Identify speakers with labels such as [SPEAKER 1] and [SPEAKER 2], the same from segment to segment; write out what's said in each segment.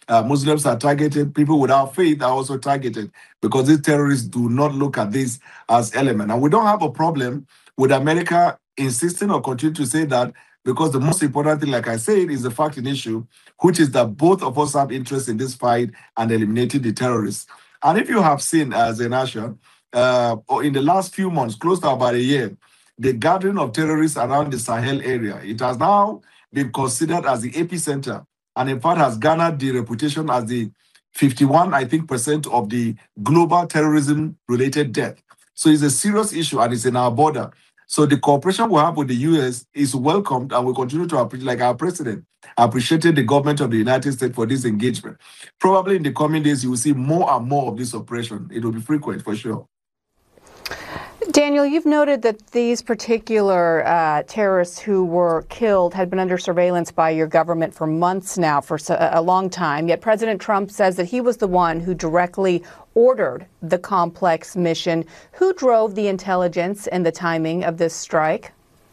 [SPEAKER 1] Muslims are targeted. People without faith are also targeted because these terrorists do not look at this as element. And we don't have a problem with America insisting or continue to say that, because the most important thing, like I said, is the fact in issue, which is that both of us have interest in this fight and eliminating the terrorists. And if you have seen, Zenasha, in the last few months, close to about a year, the gathering of terrorists around the Sahel area, it has now been considered as the epicenter, and in fact has garnered the reputation as the 51, I think, percent of the global terrorism-related death. So it's a serious issue, and it's in our border. So the cooperation we have with the U.S. is welcomed, and we continue to appreciate, like our president appreciated the government of the United States for this engagement. Probably in the coming days, you will see more and more of this operation. It will be frequent for sure.
[SPEAKER 2] Daniel, you've noted that these particular terrorists who were killed had been under surveillance by your government for months now, for a long time. Yet President Trump says that he was the one who directly ordered the complex mission. Who drove the intelligence and the timing of this strike?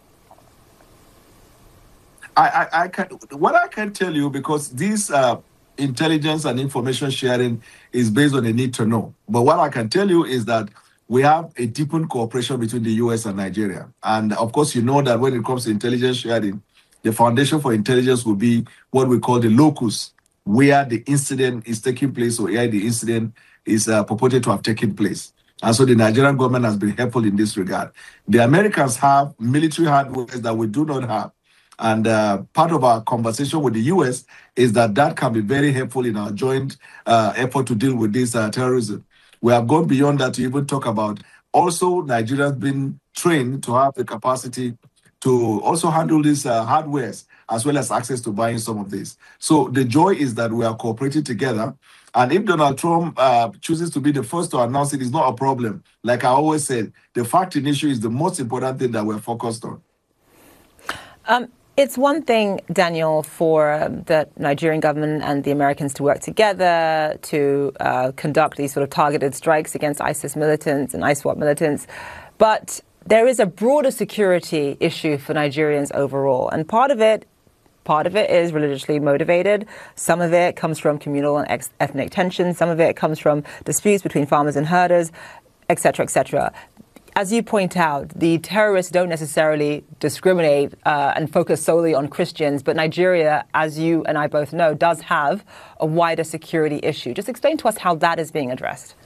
[SPEAKER 1] What I can tell you, because this intelligence and information sharing is based on a need to know. But what I can tell you is that we have a deepened cooperation between the U.S. and Nigeria. And of course, you know that when it comes to intelligence sharing, the foundation for intelligence will be what we call the locus, where the incident is taking place or where the incident is purported to have taken place. And so the Nigerian government has been helpful in this regard. The Americans have military hardware that we do not have. And part of our conversation with the U.S. is that can be very helpful in our joint effort to deal with this terrorism. We have gone beyond that to even talk about also Nigerians being trained to have the capacity to also handle these hardwares, as well as access to buying some of this. So the joy is that we are cooperating together. And if Donald Trump chooses to be the first to announce it, it's not a problem. Like I always said, the fact in issue is the most important thing that we're focused on.
[SPEAKER 3] It's one thing, Daniel, for the Nigerian government and the Americans to work together to conduct these sort of targeted strikes against ISIS militants and ISWAP militants. But there is a broader security issue for Nigerians overall. And part of it is religiously motivated. Some of it comes from communal and ethnic tensions. Some of it comes from disputes between farmers and herders, et cetera, et cetera. As you point out, the terrorists don't necessarily discriminate and focus solely on Christians, but Nigeria, as you and I both know, does have a wider security issue. Just explain to us how that is being addressed.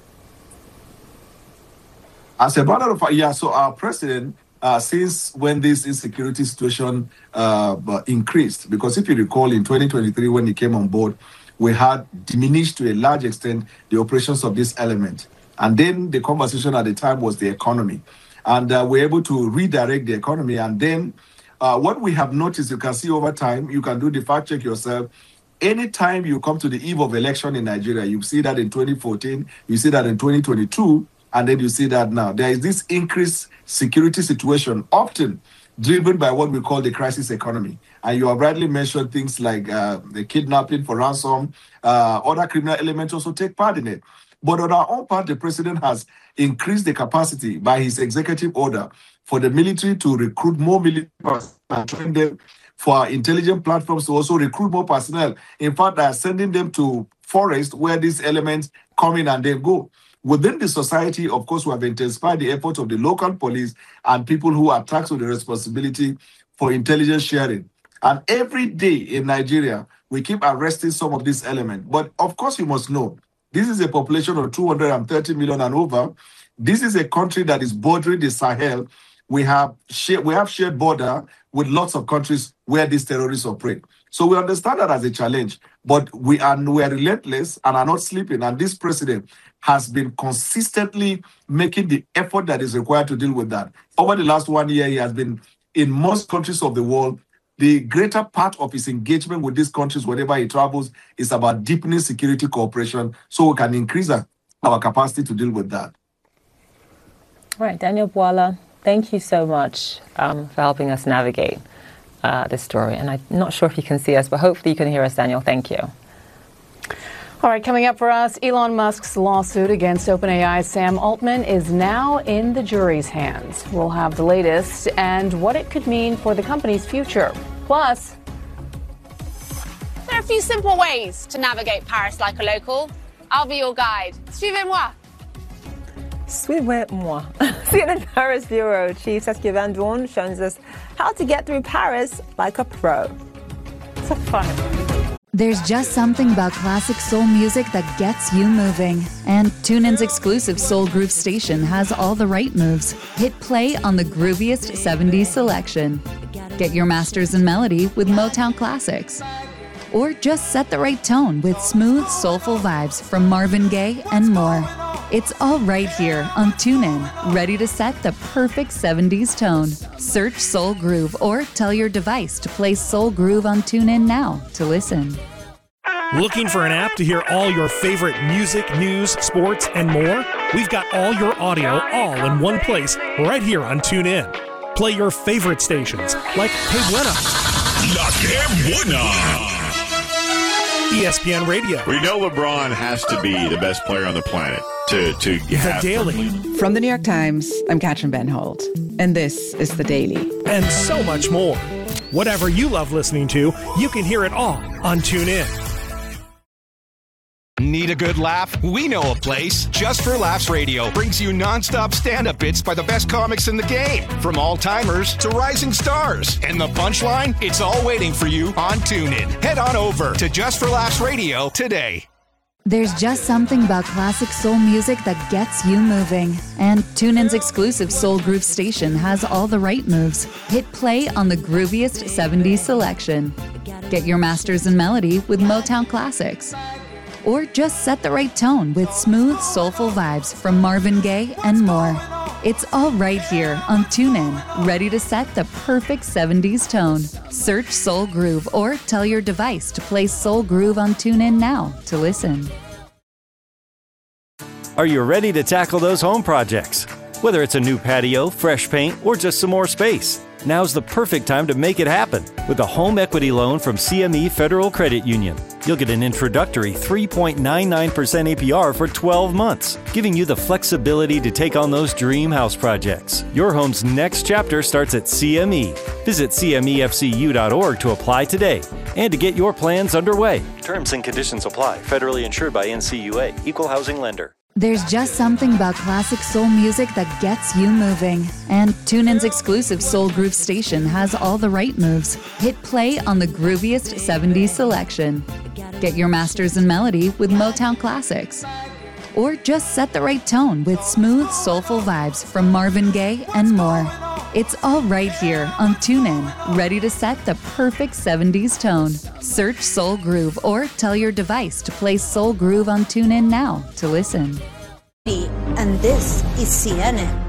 [SPEAKER 1] As a matter of fact, so our president, since when this insecurity situation increased, because if you recall in 2023 when he came on board, we had diminished to a large extent the operations of this element. And then the conversation at the time was the economy. And we're able to redirect the economy. And then what we have noticed, you can see over time, you can do the fact check yourself. Anytime you come to the eve of election in Nigeria, you see that in 2014, you see that in 2022, and then you see that now. There is this increased security situation, often driven by what we call the crisis economy. And you have rightly mentioned things like the kidnapping for ransom, other criminal elements also take part in it. But on our own part, the president has increased the capacity by his executive order for the military to recruit more military personnel and train them, for our intelligence platforms to also recruit more personnel. In fact, they are sending them to forests where these elements come in and they go. Within the society, of course, we have intensified the efforts of the local police and people who are tasked with the responsibility for intelligence sharing. And every day in Nigeria, we keep arresting some of these elements. But of course, you must know, this is a population of 230 million and over. This is a country that is bordering the Sahel. We have shared border with lots of countries where these terrorists operate. So we understand that as a challenge, but we are relentless and are not sleeping. And this president has been consistently making the effort that is required to deal with that. Over the last 1 year, he has been in most countries of the world. The greater part of his engagement with these countries, whenever he travels, is about deepening security cooperation so we can increase our capacity to deal with that.
[SPEAKER 3] All right, Daniel Bwala, thank you so much for helping us navigate this story. And I'm not sure if you can see us, but hopefully you can hear us, Daniel. Thank you.
[SPEAKER 2] All right, coming up for us, Elon Musk's lawsuit against OpenAI's Sam Altman is now in the jury's hands. We'll have the latest and what it could mean for the company's future. Plus, there are
[SPEAKER 4] few simple ways to navigate Paris like a local. I'll be your guide. Suivez-moi.
[SPEAKER 3] Suivez-moi. CNN Paris Bureau Chief Saskia Van Doorn shows us how to get through Paris like a pro. So fun.
[SPEAKER 5] There's just something about classic soul music that gets you moving. And TuneIn's exclusive Soul Groove station has all the right moves. Hit play on the grooviest 70s selection. Get your masters in melody with Motown classics. Or just set the right tone with smooth, soulful vibes from Marvin Gaye and more. It's all right here on TuneIn, ready to set the perfect 70s tone. Search Soul Groove or tell your device to play Soul Groove on TuneIn now to listen.
[SPEAKER 6] Looking for an app to hear all your favorite music, news, sports, and more? We've got all your audio all in one place right here on TuneIn. Play your favorite stations like Que Buena,
[SPEAKER 7] La Que Buena,
[SPEAKER 6] ESPN Radio.
[SPEAKER 7] We know LeBron has to be the best player on the planet to
[SPEAKER 6] The
[SPEAKER 7] have
[SPEAKER 6] Daily.
[SPEAKER 8] From the New York Times, I'm Katrin Ben Holt, and this is The Daily.
[SPEAKER 6] And so much more. Whatever you love listening to, you can hear it all on TuneIn.
[SPEAKER 9] Need a good laugh? We know a place. Just for Laughs Radio brings you nonstop stand-up bits by the best comics in the game, from all-timers to rising stars. And the punchline? It's all waiting for you on TuneIn. Head on over to Just for Laughs Radio today.
[SPEAKER 5] There's just something about classic soul music that gets you moving. And TuneIn's exclusive Soul Groove station has all the right moves. Hit play on the grooviest 70s selection. Get your masters in melody with Motown classics. Or just set the right tone with smooth, soulful vibes from Marvin Gaye and more. It's all right here on TuneIn, ready to set the perfect 70s tone. Search Soul Groove or tell your device to play Soul Groove on TuneIn now to listen.
[SPEAKER 10] Are you ready to tackle those home projects? Whether it's a new patio, fresh paint, or just some more space, now's the perfect time to make it happen with a home equity loan from CME Federal Credit Union. You'll get an introductory 3.99% APR for 12 months, giving you the flexibility to take on those dream house projects. Your home's next chapter starts at CME. Visit CMEFCU.org to apply today and to get your plans underway. Terms and conditions apply. Federally insured by NCUA. Equal housing lender.
[SPEAKER 5] There's just something about classic soul music that gets you moving. And TuneIn's exclusive Soul Groove station has all the right moves. Hit play on the grooviest 70s selection. Get your masters in melody with Motown classics. Or just set the right tone with smooth, soulful vibes from Marvin Gaye and more. It's all right here on TuneIn, ready to set the perfect 70s tone. Search Soul Groove or tell your device to play Soul Groove on TuneIn now to listen.
[SPEAKER 11] And this is CNN.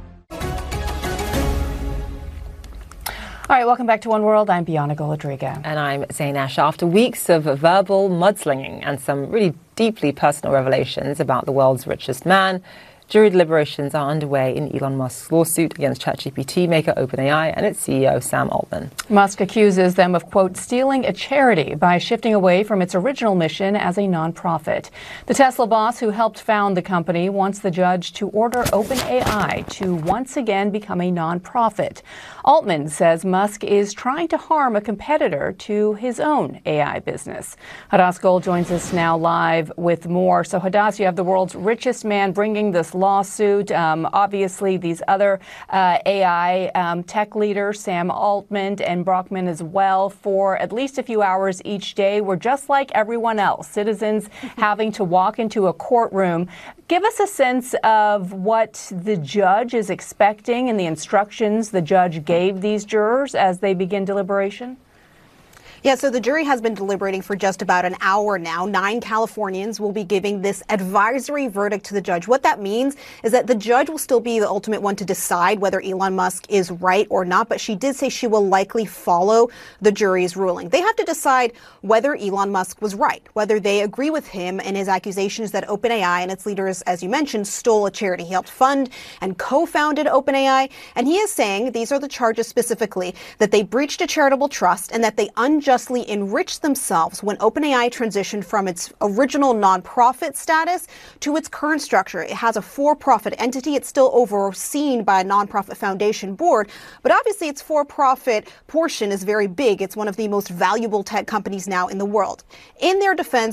[SPEAKER 2] All right, welcome back to One World. I'm Bianca Golodriga.
[SPEAKER 3] And I'm Zain Ash. After weeks of verbal mudslinging and some really deeply personal revelations about the world's richest man, jury deliberations are underway in Elon Musk's lawsuit against ChatGPT maker OpenAI and its CEO, Sam Altman.
[SPEAKER 2] Musk accuses them of, quote, stealing a charity by shifting away from its original mission as a nonprofit. The Tesla boss who helped found the company wants the judge to order OpenAI to once again become a nonprofit. Altman says Musk is trying to harm a competitor to his own AI business. Hadass Gold joins us now live with more. So, Hadass, you have the world's richest man bringing this lawsuit. Obviously, these other AI tech leaders, Sam Altman and Brockman as well, for at least a few hours each day, were just like everyone else, citizens having to walk into a courtroom. Give us a sense of what the judge is expecting and the instructions the judge gave these jurors as they begin deliberation.
[SPEAKER 11] Yeah, so the jury has been deliberating for just about an hour now. 9 Californians will be giving this advisory verdict to the judge. What that means is that the judge will still be the ultimate one to decide whether Elon Musk is right or not, but she did say she will likely follow the jury's ruling. They have to decide whether Elon Musk was right, whether they agree with him and his accusations that OpenAI and its leaders, as you mentioned, stole a charity. He helped fund and co-founded OpenAI, and he is saying, these are the charges specifically, that they breached a charitable trust and that they unjustly unjustly enriched themselves when OpenAI transitioned from its original nonprofit status to its current structure. It has a for-profit entity. It's still overseen by a nonprofit foundation board, but obviously its for-profit portion is very big. It's one of the most valuable tech companies now in the world. In their defense,